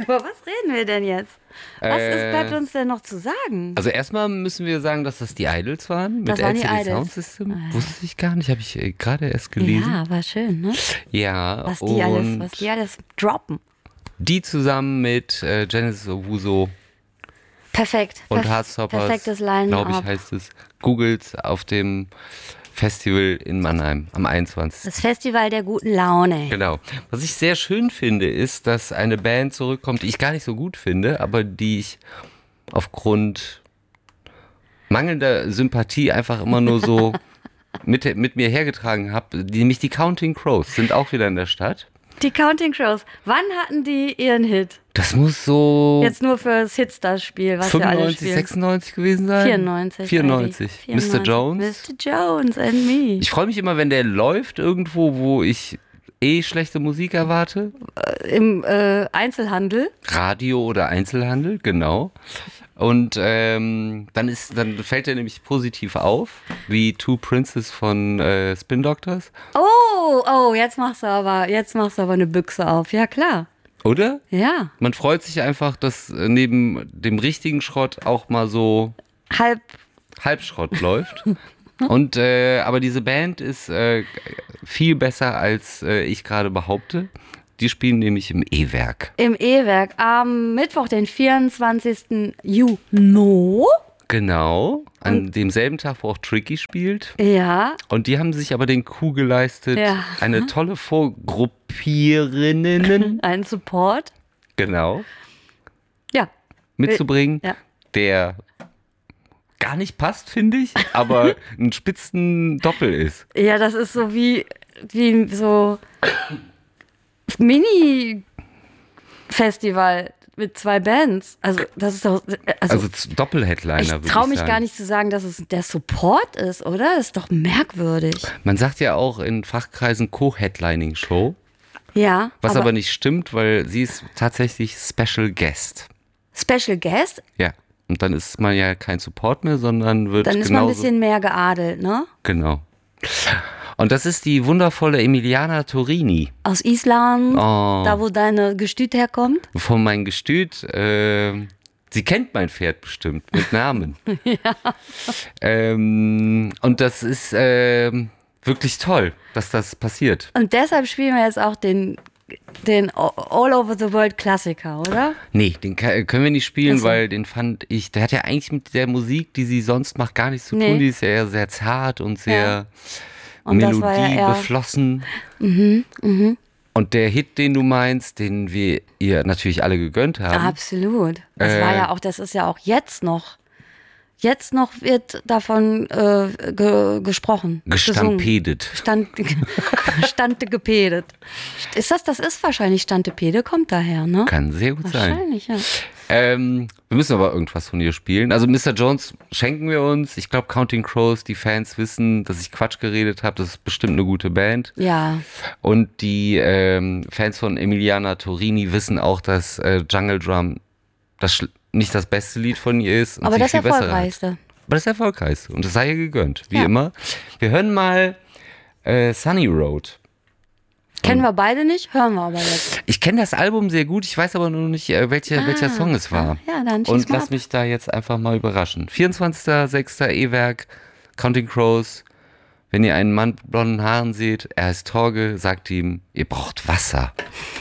Über was reden wir denn jetzt? Bleibt uns denn noch zu sagen? Also erstmal müssen wir sagen, dass das die Idols waren mit Das waren die LCD Idols. Sound System. Wusste ich gar nicht, habe ich gerade erst gelesen. Ja, war schön, ne? Ja, Was und die alles droppen. die zusammen mit Genesis Owusu Perfekt. und Heartstoppers, Perfektes glaube ich, Line-Up. heißt es, googelt auf dem Festival in Mannheim am 21. Das Festival der guten Laune. Genau. Was ich sehr schön finde, ist, dass eine Band zurückkommt, die ich gar nicht so gut finde, aber die ich aufgrund mangelnder Sympathie einfach immer nur so mit mir hergetragen habe, nämlich die Counting Crows sind auch wieder in der Stadt. Die Counting Crows. Wann hatten die ihren Hit? Das muss so Jetzt nur für das Hitstar-Spiel, was wir alle 95, spielen. 96 gewesen sein? 94. 94. Heidi. Mr. Jones. Mr. Jones and me. Ich freue mich immer, wenn der läuft irgendwo, wo ich schlechte Musik erwarte. Im Einzelhandel. Radio oder Einzelhandel, genau. Und dann fällt er nämlich positiv auf, wie Two Princes von Spin Doctors. Oh, jetzt machst du aber eine Büchse auf. Ja, klar. Oder? Ja. Man freut sich einfach, dass neben dem richtigen Schrott auch mal so Halbschrott läuft. Und aber diese Band ist viel besser, als ich gerade behaupte. Die spielen nämlich im E-Werk. Im E-Werk am Mittwoch, den 24. Juni. Genau, an demselben Tag, wo auch Tricky spielt. Ja. Und die haben sich aber den Coup geleistet, eine tolle Vorgruppiererinnen. Ein Support. Genau. Ja. Mitzubringen, Ja. der gar nicht passt, finde ich, aber ein Spitzendoppel ist. Ja, das ist so wie so Mini-Festival mit 2 Bands. Also das ist doch... Also Doppelheadliner, ich würde ich traue mich sagen. gar nicht zu sagen, dass es der Support ist, oder? Das ist doch merkwürdig. Man sagt ja auch in Fachkreisen Co-Headlining-Show, Ja. was aber nicht stimmt, weil sie ist tatsächlich Special Guest. Special Guest? Ja. Und dann ist man ja kein Support mehr, sondern wird Dann ist man ein genauso... bisschen mehr geadelt, ne? Genau. Und das ist die wundervolle Emiliana Torini. Aus Island, Oh. da wo deine Gestüt herkommt. Von meinem Gestüt. Sie kennt mein Pferd bestimmt mit Namen. Ja. Und das ist wirklich toll, dass das passiert. Und deshalb spielen wir jetzt auch den All Over the World Klassiker, oder? Nee, den können wir nicht spielen, Ach so. weil den fand ich, der hat ja eigentlich mit der Musik, die sie sonst macht, gar nichts zu Nee. tun. Die ist ja eher sehr zart und sehr Und das war ja eher- melodiebeflossen. Und der Hit, den du meinst, den wir ihr natürlich alle gegönnt haben, Absolut. Das ist ja auch jetzt noch wird davon gesprochen. gestampedet. Stante gepedet. Das ist wahrscheinlich Stantepede, kommt daher, ne? Kann sehr gut sein. Wahrscheinlich, ja. Wir müssen aber irgendwas von ihr spielen. Also Mr. Jones schenken wir uns. Ich glaube, Counting Crows, die Fans wissen, dass ich Quatsch geredet habe. Das ist bestimmt eine gute Band. Ja. Und die Fans von Emiliana Torini wissen auch, dass Jungle Drum nicht das beste Lied von ihr ist. Und Aber sie das viel bessere hat. Erfolgreichste. Aber das Erfolgreichste. Und das sei ihr gegönnt, wie Ja. immer. Wir hören mal Sunny Road. Kennen wir beide nicht, hören wir aber jetzt. Ich kenne das Album sehr gut, ich weiß aber nur nicht, welcher Song es war. Ja, dann schieß Und mal lass ab. mich da jetzt einfach mal überraschen. 24.06. E-Werk, Counting Crows. Wenn ihr einen Mann mit blonden Haaren seht, er heißt Torge, sagt ihm, ihr braucht Wasser.